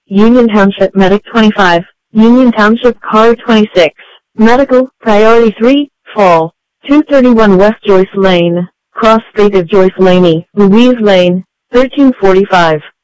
Union Township Medic 25, Union Township Car 26, Medical, Priority 3, Fall, 231 West Joyce Lane, Cross Street of Joyce Laney, Louise Lane, 1345.